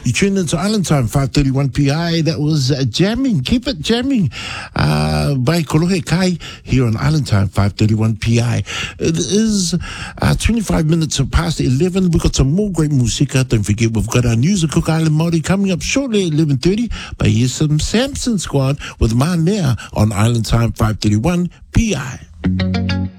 You tuned into Island Time, 5:31 PI. That was jamming. Keep it jamming by Kolohe Kai here on Island Time, 5:31 PI. It is 25 minutes past 11. We've got some more great musika. Don't forget, we've got our news of Cook Island Māori coming up shortly at 11:30. But here's some Samson Squad with Manea on Island Time, 5:31 PI.